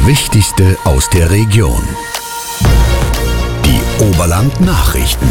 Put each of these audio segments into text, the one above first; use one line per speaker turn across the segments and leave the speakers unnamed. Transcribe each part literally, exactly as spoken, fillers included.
Wichtigste aus der Region. Die Oberland-Nachrichten.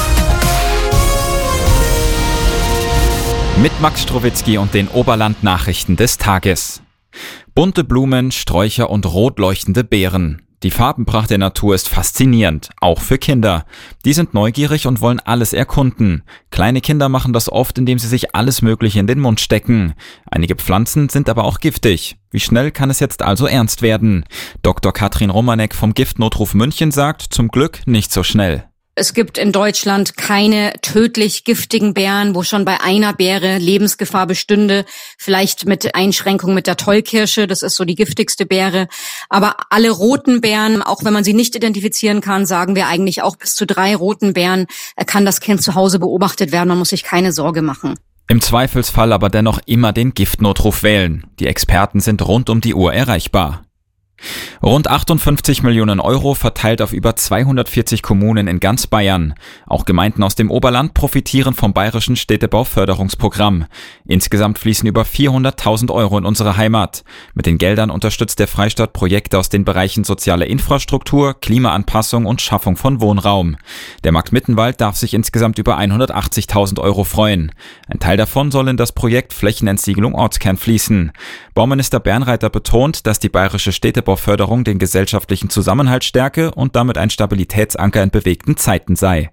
Mit Max Strowitzki und den Oberland-Nachrichten des Tages. Bunte Blumen, Sträucher und rot leuchtende Beeren. Die Farbenpracht der Natur ist faszinierend, auch für Kinder. Die sind neugierig und wollen alles erkunden. Kleine Kinder machen das oft, indem sie sich alles Mögliche in den Mund stecken. Einige Pflanzen sind aber auch giftig. Wie schnell kann es jetzt also ernst werden? Doktor Katrin Romanek vom Giftnotruf München sagt, zum Glück nicht so schnell.
Es gibt in Deutschland keine tödlich giftigen Beeren, wo schon bei einer Beere Lebensgefahr bestünde. Vielleicht mit Einschränkung mit der Tollkirsche, das ist so die giftigste Beere. Aber alle roten Beeren, auch wenn man sie nicht identifizieren kann, sagen wir eigentlich auch bis zu drei roten Beeren, kann das Kind zu Hause beobachtet werden. Man muss sich keine Sorge machen.
Im Zweifelsfall aber dennoch immer den Giftnotruf wählen. Die Experten sind rund um die Uhr erreichbar. Rund achtundfünfzig Millionen Euro verteilt auf über zweihundertvierzig Kommunen in ganz Bayern. Auch Gemeinden aus dem Oberland profitieren vom bayerischen Städtebauförderungsprogramm. Insgesamt fließen über vierhunderttausend Euro in unsere Heimat. Mit den Geldern unterstützt der Freistaat Projekte aus den Bereichen soziale Infrastruktur, Klimaanpassung und Schaffung von Wohnraum. Der Markt Mittenwald darf sich insgesamt über hundertachtzigtausend Euro freuen. Ein Teil davon soll in das Projekt Flächenentsiegelung Ortskern fließen. Bauminister Bernreiter betont, dass die bayerische Städtebauförderung Förderung den gesellschaftlichen Zusammenhalt stärke und damit ein Stabilitätsanker in bewegten Zeiten sei.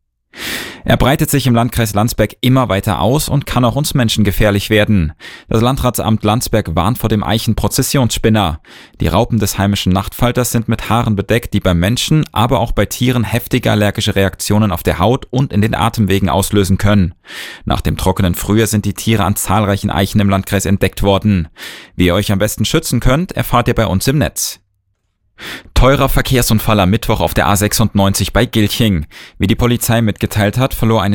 Er breitet sich im Landkreis Landsberg immer weiter aus und kann auch uns Menschen gefährlich werden. Das Landratsamt Landsberg warnt vor dem Eichen-Prozessionsspinner. Die Raupen des heimischen Nachtfalters sind mit Haaren bedeckt, die beim Menschen, aber auch bei Tieren heftige allergische Reaktionen auf der Haut und in den Atemwegen auslösen können. Nach dem trockenen Frühjahr sind die Tiere an zahlreichen Eichen im Landkreis entdeckt worden. Wie ihr euch am besten schützen könnt, erfahrt ihr bei uns im Netz. Teurer Verkehrsunfall am Mittwoch auf der A sechsundneunzig bei Gilching. Wie die Polizei mitgeteilt hat, verlor eine